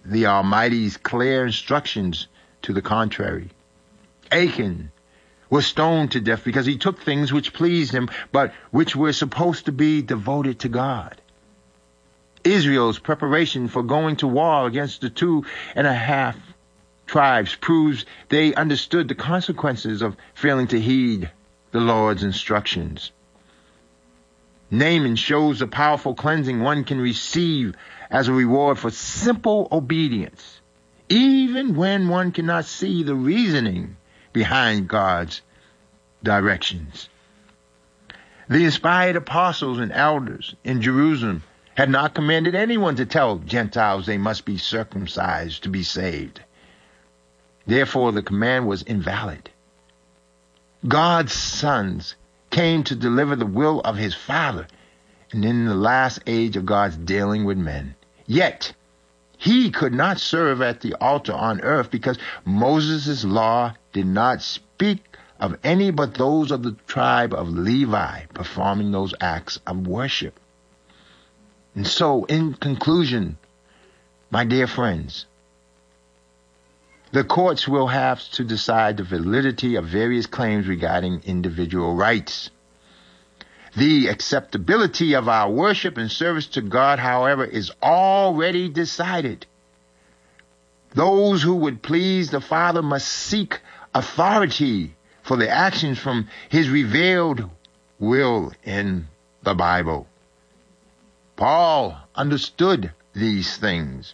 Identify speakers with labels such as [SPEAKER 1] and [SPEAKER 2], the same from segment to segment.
[SPEAKER 1] the Almighty's clear instructions to the contrary. Achan was stoned to death because he took things which pleased him, but which were supposed to be devoted to God. Israel's preparation for going to war against the 2.5 tribes proves they understood the consequences of failing to heed the Lord's instructions. Naaman shows the powerful cleansing one can receive as a reward for simple obedience, even when one cannot see the reasoning behind God's directions. The inspired apostles and elders in Jerusalem had not commanded anyone to tell Gentiles they must be circumcised to be saved. Therefore, the command was invalid. God's sons came to deliver the will of his Father, and in the last age of God's dealing with men. Yet, he could not serve at the altar on earth because Moses' law did not speak of any but those of the tribe of Levi performing those acts of worship. And so, in conclusion, my dear friends, the courts will have to decide the validity of various claims regarding individual rights. The acceptability of our worship and service to God, however, is already decided. Those who would please the Father must seek authority for their actions from his revealed will in the Bible. Paul understood these things.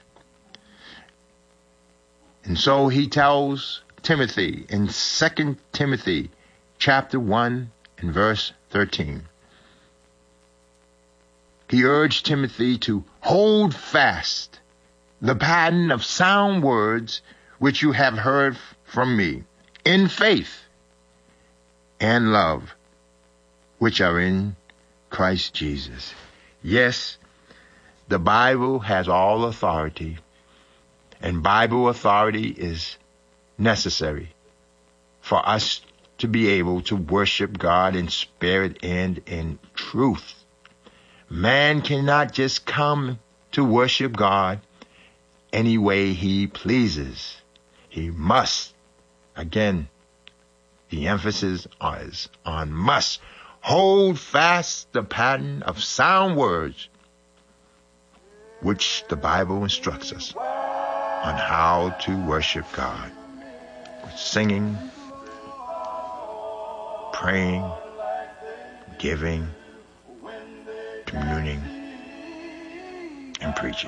[SPEAKER 1] And so he tells Timothy in 2 Timothy chapter 1 and verse 13. He urged Timothy to hold fast the pattern of sound words which you have heard from me in faith and love, which are in Christ Jesus. Yes, the Bible has all authority, and Bible authority is necessary for us to be able to worship God in spirit and in truth. Man cannot just come to worship God any way he pleases. He must, again, the emphasis is on must, hold fast the pattern of sound words which the Bible instructs us on how to worship God, with singing, praying, giving, communing, and preaching.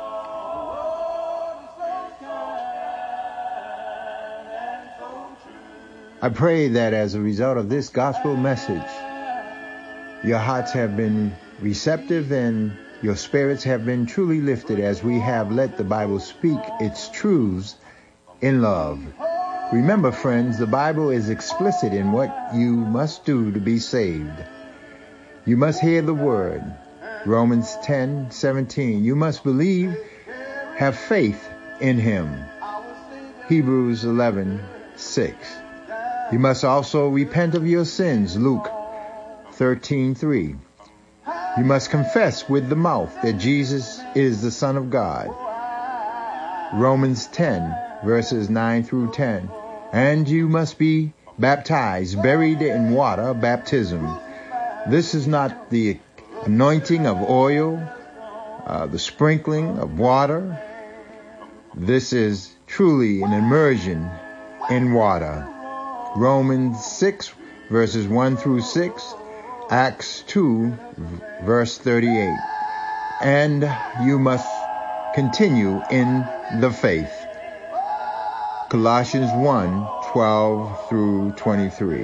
[SPEAKER 1] I pray that as a result of this gospel message, your hearts have been receptive and your spirits have been truly lifted as we have let the Bible speak its truths in love. Remember, friends, the Bible is explicit in what you must do to be saved. You must hear the word. Romans 10:17. You must believe, have faith in him. Hebrews 11:6. You must also repent of your sins. Luke 13:3. You must confess with the mouth that Jesus is the Son of God. Romans 10, verses 9 through 10. And you must be baptized, buried in water, baptism. This is not the anointing of oil, the sprinkling of water. This is truly an immersion in water. Romans 6, verses 1 through 6. Acts 2, verse 38. And you must continue in the faith. Colossians 1, 12 through 23.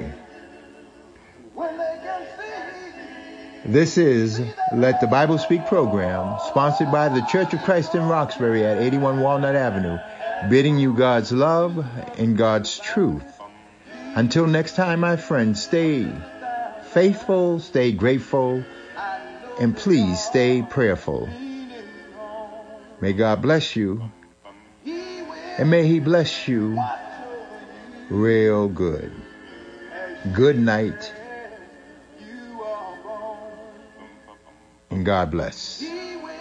[SPEAKER 1] This is Let the Bible Speak program, sponsored by the Church of Christ in Roxbury at 81 Walnut Avenue, bidding you God's love and God's truth. Until next time, my friends, stay faithful, stay grateful, and please stay prayerful. May God bless you, and may he bless you real good. Good night, and God bless.